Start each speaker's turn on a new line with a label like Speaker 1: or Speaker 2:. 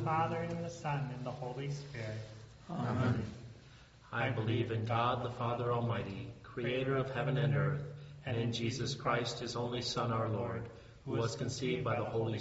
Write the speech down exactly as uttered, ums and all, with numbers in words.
Speaker 1: Father, and in the Son, and the Holy Spirit.
Speaker 2: Amen. I believe in God, the Father Almighty, creator of heaven and earth, and in Jesus Christ, his only Son, our Lord, who was conceived by the Holy